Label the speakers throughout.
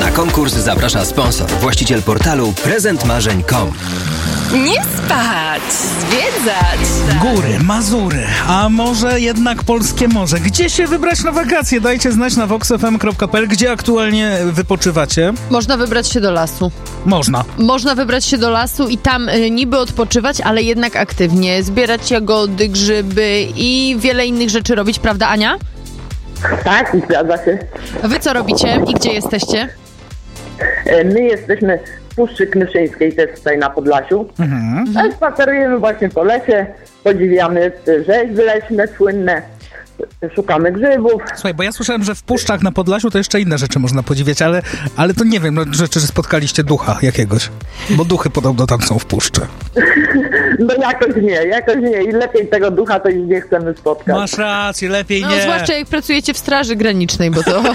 Speaker 1: Na konkurs zaprasza sponsor, właściciel portalu prezentmarzeń.com.
Speaker 2: Nie spać, zwiedzać.
Speaker 3: Góry, Mazury, a może jednak polskie morze. Gdzie się wybrać na wakacje? Dajcie znać na voxfm.pl, gdzie aktualnie wypoczywacie.
Speaker 4: Można wybrać się do lasu.
Speaker 3: Można
Speaker 4: wybrać się do lasu i tam niby odpoczywać, ale jednak aktywnie. Zbierać jagody, grzyby i wiele innych rzeczy robić, prawda Ania?
Speaker 5: Tak, zgadza się.
Speaker 4: A wy co robicie i gdzie jesteście?
Speaker 5: My jesteśmy w Puszczy Knyszyńskiej, też tutaj na Podlasiu. Ale spacerujemy właśnie po lesie, podziwiamy rzeźby leśne słynne, szukamy grzybów.
Speaker 3: Słuchaj, bo ja słyszałem, że w puszczach na Podlasiu to jeszcze inne rzeczy można podziwiać, ale to nie wiem, że spotkaliście ducha jakiegoś, bo duchy podobno tam są w puszczy.
Speaker 5: No jakoś nie i lepiej tego ducha to już nie chcemy spotkać.
Speaker 3: Masz rację, lepiej nie.
Speaker 4: No zwłaszcza jak pracujecie w Straży Granicznej, bo to...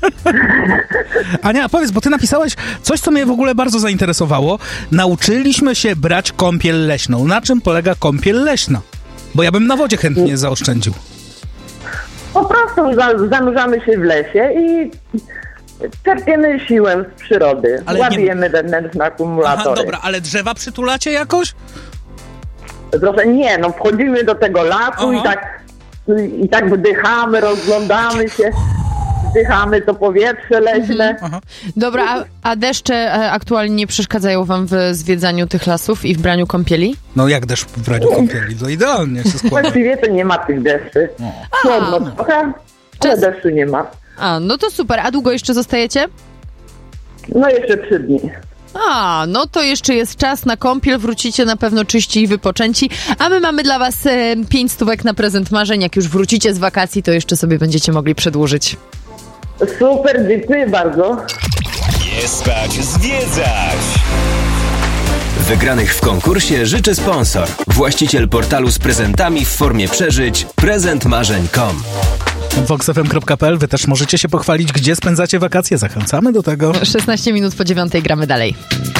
Speaker 3: Ania, powiedz, bo ty napisałaś coś, co mnie w ogóle bardzo zainteresowało. Nauczyliśmy się brać kąpiel leśną. Na czym polega kąpiel leśna? Bo ja bym na wodzie chętnie zaoszczędził.
Speaker 5: Po prostu zanurzamy się w lesie i czerpiemy siłę z przyrody. Ładujemy wewnętrzne akumulatory.
Speaker 3: Aha, dobra, ale drzewa przytulacie jakoś?
Speaker 5: Proszę, nie, no wchodzimy do tego lasu i tak wdychamy, rozglądamy się, wdychamy to powietrze leśne.
Speaker 4: Dobra, a deszcze aktualnie nie przeszkadzają wam w zwiedzaniu tych lasów i w braniu kąpieli?
Speaker 3: No jak deszcz w braniu kąpieli? To idealnie się składa.
Speaker 5: Właściwie to nie ma tych deszczy. Chłodno trochę, ale deszczu nie ma.
Speaker 4: A, no to super. A długo jeszcze zostajecie?
Speaker 5: No jeszcze 3 dni.
Speaker 4: A, no to jeszcze jest czas na kąpiel, wrócicie na pewno czyści i wypoczęci, a my mamy dla was 5 stówek na prezent marzeń. Jak już wrócicie z wakacji, to jeszcze sobie będziecie mogli przedłużyć.
Speaker 5: Super, dziękuję bardzo.
Speaker 1: Nie spać, zwiedzać! Wygranych w konkursie życzy sponsor, właściciel portalu z prezentami w formie przeżyć prezentmarzeń.com.
Speaker 3: voxfm.pl. Wy też możecie się pochwalić, gdzie spędzacie wakacje. Zachęcamy do tego.
Speaker 4: 16 minut po 9 gramy dalej.